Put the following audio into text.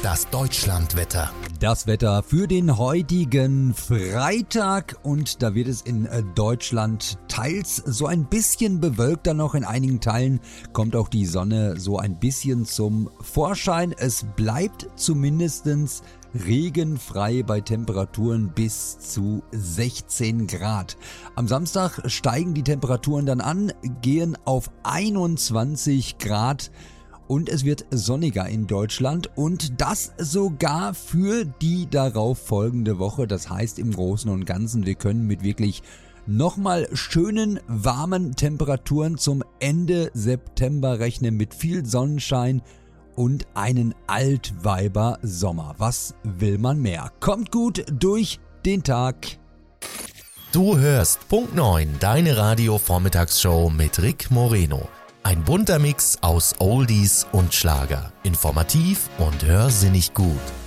Das Deutschlandwetter. Das Wetter für den heutigen Freitag, und da wird es in Deutschland teils so ein bisschen bewölkter noch. In einigen Teilen kommt auch die Sonne so ein bisschen zum Vorschein. Es bleibt zumindest regenfrei bei Temperaturen bis zu 16 Grad. Am Samstag steigen die Temperaturen dann an, gehen auf 21 Grad. Und es wird sonniger in Deutschland, und das sogar für die darauf folgende Woche. Das heißt im Großen und Ganzen, wir können mit wirklich nochmal schönen, warmen Temperaturen zum Ende September rechnen, mit viel Sonnenschein und einen Altweiber-Sommer. Was will man mehr? Kommt gut durch den Tag. Du hörst Punkt 9, deine Radio-Vormittagsshow mit Rick Moreno. Ein bunter Mix aus Oldies und Schlager. Informativ und hörsinnig gut.